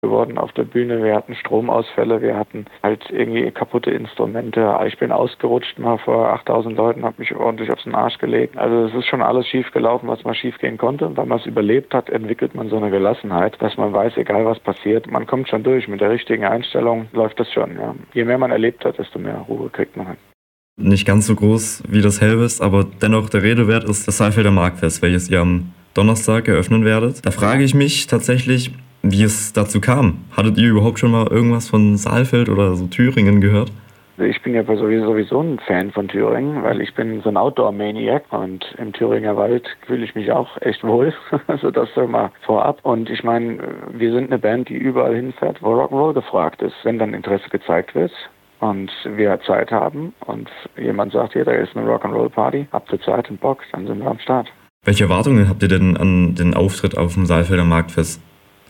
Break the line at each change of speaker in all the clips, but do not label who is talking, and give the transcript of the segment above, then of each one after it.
geworden auf der Bühne. Wir hatten Stromausfälle, wir hatten halt irgendwie kaputte Instrumente. Ich bin ausgerutscht mal vor 8000 Leuten, habe mich ordentlich auf den Arsch gelegt. Also es ist schon alles schief gelaufen, was mal schief gehen konnte. Und weil man es überlebt hat, entwickelt man so eine Gelassenheit, dass man weiß, egal was passiert, man kommt schon durch. Mit der richtigen Einstellung läuft das schon. Ja. Je mehr man erlebt hat, desto mehr Ruhe kriegt man.
Nicht ganz so groß wie das Helvest, aber dennoch der Rede wert ist das Saalfelder Marktfest, welches ihr am Donnerstag eröffnen werdet. Da frage ich mich tatsächlich, wie es dazu kam. Hattet ihr überhaupt schon mal irgendwas von Saalfeld oder so Thüringen gehört?
Ich bin ja sowieso ein Fan von Thüringen, weil ich bin so ein Outdoor-Maniac und im Thüringer Wald fühle ich mich auch echt wohl. Also das so mal vorab. Und ich meine, wir sind eine Band, die überall hinfährt, wo Rock'n'Roll gefragt ist. Wenn dann Interesse gezeigt wird und wir Zeit haben und jemand sagt, hier, da ist eine Rock'n'Roll-Party, habt ihr Zeit und Bock, dann sind wir am Start.
Welche Erwartungen habt ihr denn an den Auftritt auf dem Saalfelder Marktfest?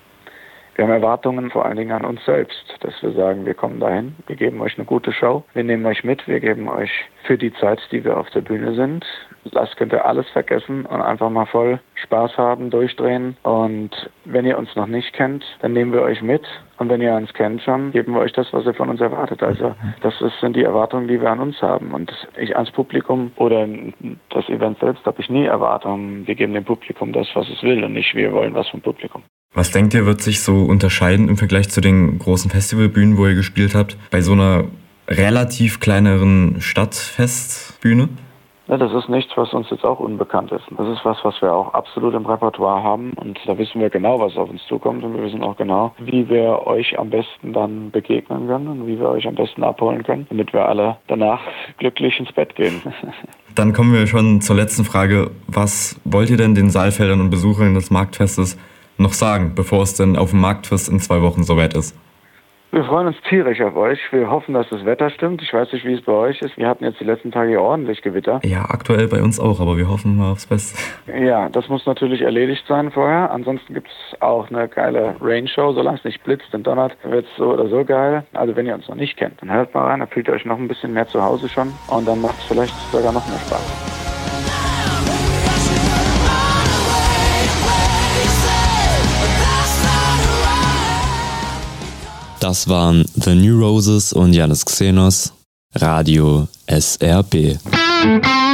Wir haben Erwartungen vor allen Dingen an uns selbst, dass wir sagen, wir kommen dahin, wir geben euch eine gute Show, wir nehmen euch mit, wir geben euch für die Zeit, die wir auf der Bühne sind, das könnt ihr alles vergessen und einfach mal voll Spaß haben, durchdrehen. Und wenn ihr uns noch nicht kennt, dann nehmen wir euch mit. Und wenn ihr uns kennt schon, geben wir euch das, was ihr von uns erwartet. Also sind die Erwartungen, die wir an uns haben. Und ich ans Publikum oder das Event selbst habe ich nie Erwartungen. Wir geben dem Publikum das, was es will und nicht wir wollen was vom Publikum.
Was denkt ihr, wird sich so unterscheiden im Vergleich zu den großen Festivalbühnen, wo ihr gespielt habt, bei so einer relativ kleineren Stadtfestbühne?
Ja, das ist nichts, was uns jetzt auch unbekannt ist. Das ist was wir auch absolut im Repertoire haben. Und da wissen wir genau, was auf uns zukommt. Und wir wissen auch genau, wie wir euch am besten dann begegnen können und wie wir euch am besten abholen können, damit wir alle danach glücklich ins Bett gehen.
Dann kommen wir schon zur letzten Frage. Was wollt ihr denn den Saalfeldern und Besuchern des Marktfestes noch sagen, bevor es denn auf dem Marktfest in 2 Wochen soweit ist?
Wir freuen uns tierisch auf euch. Wir hoffen, dass das Wetter stimmt. Ich weiß nicht, wie es bei euch ist. Wir hatten jetzt die letzten Tage hier ordentlich Gewitter.
Ja, aktuell bei uns auch, aber wir hoffen mal aufs Beste.
Ja, das muss natürlich erledigt sein vorher. Ansonsten gibt es auch eine geile Rain-Show. Solange es nicht blitzt und donnert, wird es so oder so geil. Also wenn ihr uns noch nicht kennt, dann hört mal rein. Dann fühlt ihr euch noch ein bisschen mehr zu Hause schon. Und dann macht es vielleicht sogar noch mehr Spaß.
Das waren The New Roses und Yannis Xenos, Radio SRB.